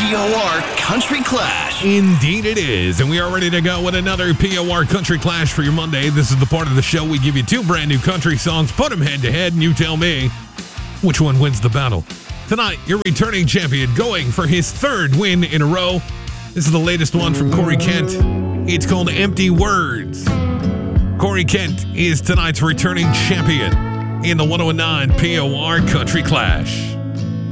POR Country Clash. Indeed it is, and we are ready to go with another POR Country Clash for your Monday. This is the part of the show we give you two brand new country songs, put them head to head, and you tell me which one wins the battle. Tonight, your returning champion going for his third win in a row. This is the latest one from Corey Kent. It's called Empty Words. Corey Kent is tonight's returning champion in the 109 POR Country Clash.